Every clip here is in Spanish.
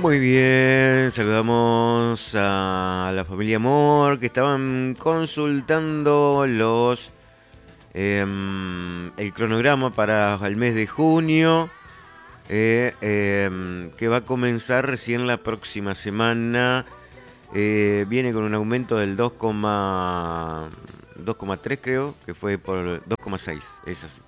Muy bien, saludamos a la familia Amor que estaban consultando el cronograma para el mes de junio, que va a comenzar recién la próxima semana. Viene con un aumento del 2,3 creo, que fue por 2,6, es así.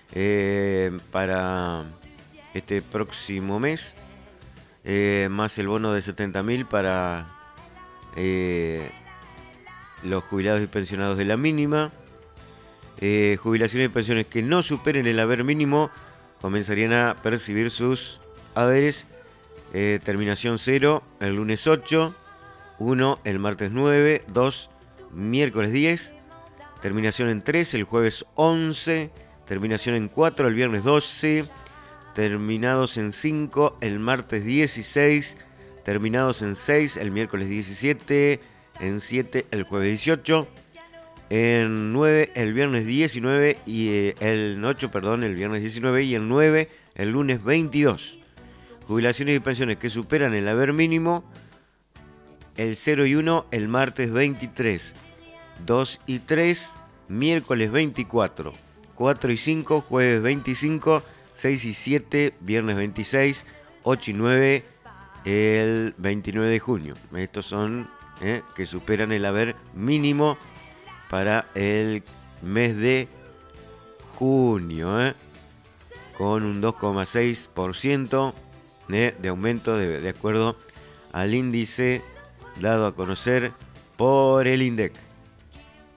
Para este próximo mes. Más el bono de 70.000 para eh, los jubilados y pensionados de la mínima. Jubilaciones y pensiones que no superen el haber mínimo comenzarían a percibir sus haberes. Terminación 0 el lunes 8, 1 el martes 9, 2 miércoles 10, terminación en 3 el jueves 11, terminación en 4 el viernes 12, terminados en 5 el martes 16, terminados en 6 el miércoles 17, en 7 el jueves 18, en 9 el viernes 19 y el 8, perdón, el viernes 19 y el 9 el lunes 22. Jubilaciones y pensiones que superan el haber mínimo el 0 y 1 el martes 23, 2 y 3 miércoles 24, 4 y 5 jueves 25, 6 y 7 viernes 26, 8 y 9 el 29 de junio. Estos son que superan el haber mínimo para el mes de junio, con un 2,6% de aumento de acuerdo al índice dado a conocer por el INDEC.